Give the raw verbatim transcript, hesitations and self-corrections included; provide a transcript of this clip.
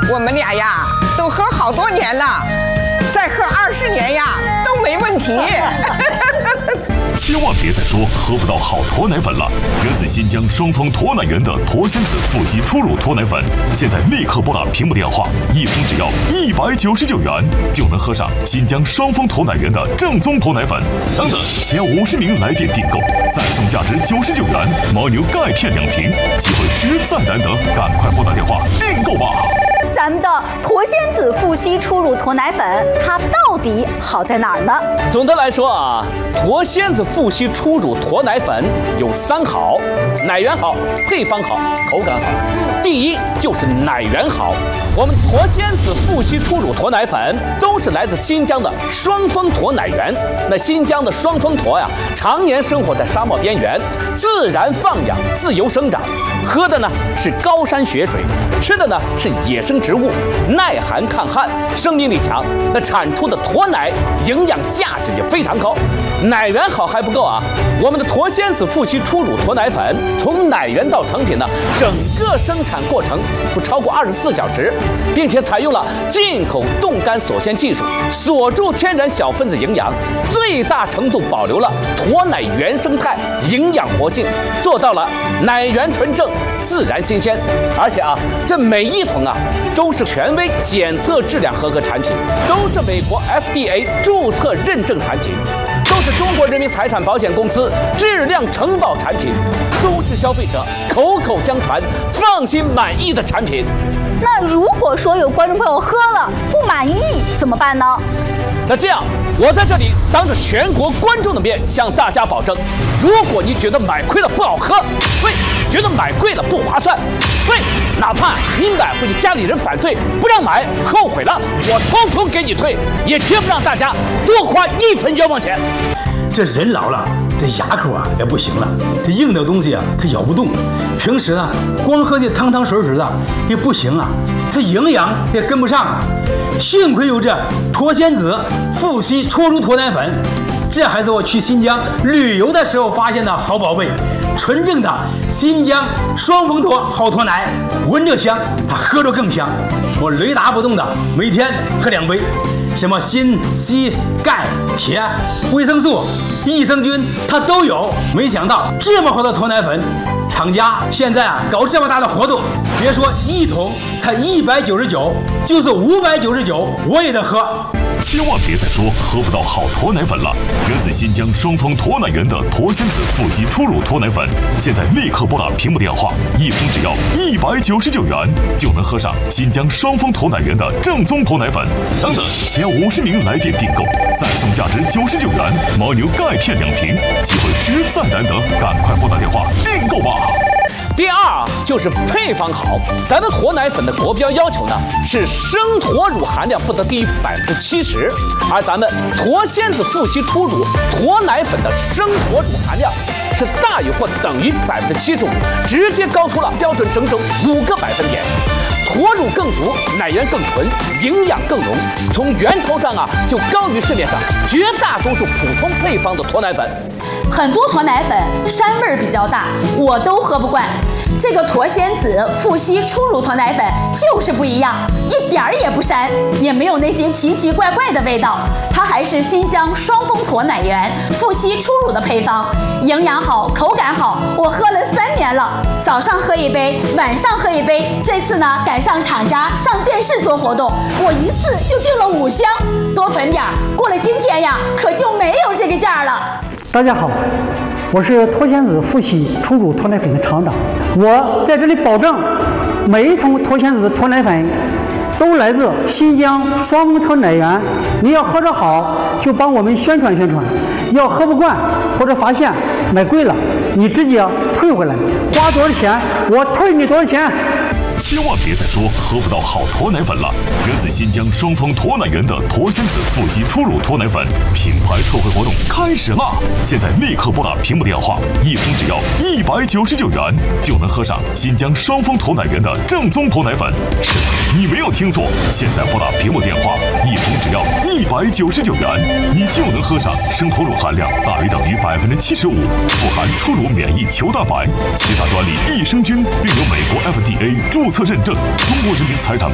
我们俩呀都喝好多年了，再喝二十年呀都没问题。 千万别再说喝不到好驼奶粉了！源自新疆双峰驼奶源的驼仙子富硒初乳驼奶粉，现在立刻拨打屏幕电话，一封只要一百九十九元，就能喝上新疆双峰驼奶源的正宗驼奶粉。等等，前五十名来电订购，再送价值九十九元牦牛钙片两瓶，机会实在难得，赶快拨打电话订购吧！ 咱们的驼仙子富硒初乳驼奶粉，它到底好在哪儿呢？ 总的来说啊，驼仙子富硒初乳驼奶粉有三好：奶源好，配方好，口感好。第一就是奶源好。我们驼仙子富硒初乳驼奶粉都是来自新疆的双峰驼奶源。那新疆的双峰驼呀，常年生活在沙漠边缘，自然放养，自由生长，喝的呢是高山雪水，吃的呢是野生植物，耐寒抗旱，生命力强。那产出的驼奶营养价值也非常高。奶源好还不够啊，我们的驼仙子富硒初乳驼奶粉从奶源到成品呢，整个生产过程不超过二十四小时，并且采用了进口冻干锁鲜技术，锁住天然小分子营养，最大程度保留了驼奶原生态营养活性，做到了奶源纯正、自然新鲜。而且啊，这每一桶啊都是权威检测质量合格产品，都是美国 F D A 注册认证产品，都是中国人民财产保险公司质量承保产品，都是消费者口口相传、放心满意的产品。 那如果说有观众朋友喝了不满意怎么办呢？ 那这样，我在这里当着全国观众的面向大家保证，如果你觉得买亏了不好喝，退；觉得买贵了不划算，退；哪怕你买回去家里人反对不让买，后悔了，我通通给你退，也绝不让大家多花一分冤枉钱。 这人老了，这牙口啊也不行了，这硬的东西啊它咬不动，平时呢光喝这汤汤水水的也不行啊，这营养也跟不上啊。幸亏有这驼仙子富硒初乳驼奶粉，这还是我去新疆旅游的时候发现的好宝贝，纯正的新疆双峰驼好驼奶，闻着香，它喝着更香。我雷打不动的每天喝两杯，什么锌、硒、钙、铁、维生素、益生菌它都有。没想到这么好的驼奶粉，厂家现在啊搞这么大的活动，别说一桶才一百九十九，就是五百九十九我也得喝。 千万别再说喝不到好驼奶粉了！源自新疆双峰驼奶源的驼仙子富硒初乳驼奶粉，现在立刻拨打屏幕电话，一封只要一百九十九元，就能喝上新疆双峰驼奶源的正宗驼奶粉。等等，前五十名来电订购，再送价值九十九元牦牛钙片两瓶，机会实在难得，赶快拨打电话订购吧！ 第二就是配方好，咱们驼奶粉的国标要求呢是生驼乳含量不得低于百分之七十，而咱们驼仙子富硒初乳驼奶粉的生驼乳含量是大于或等于百分之七十五，直接高出了标准整整五个百分点。驼乳更足，奶源更纯，营养更浓，从源头上啊就高于市面上绝大多数普通配方的驼奶粉。 很多驼奶粉膻味儿比较大，我都喝不惯。这个驼仙子富硒初乳驼奶粉就是不一样，一点儿也不膻，也没有那些奇奇怪怪的味道。它还是新疆双峰驼奶源富硒初乳的配方，营养好，口感好。我喝了三年了，早上喝一杯，晚上喝一杯。这次呢赶上厂家上电视做活动，我一次就订了五箱，多囤点儿。过了今天呀，可就没有这个价了。 大家好，我是驼仙子富硒初乳驼奶粉的厂长，我在这里保证，每一桶驼仙子驼奶粉都来自新疆双峰驼奶源。你要喝着好，就帮我们宣传宣传；要喝不惯或者发现买贵了，你直接退回来，花多少钱我退你多少钱。 千万别再说喝不到好驼奶粉了！源自新疆双峰驼奶源的驼仙子富硒初乳驼奶粉品牌特惠活动开始啦！现在立刻拨打屏幕电话，一封只要一百九十九元，就能喝上新疆双峰驼奶源的正宗驼奶粉。是的，你没有听错，现在拨打屏幕电话，一封只要一百九十九元，你就能喝上生驼乳含量大于等于百分之七十五，富含初乳免疫球蛋白、七大专利益生菌，并有美国 F D A 注册认证，中国人民财产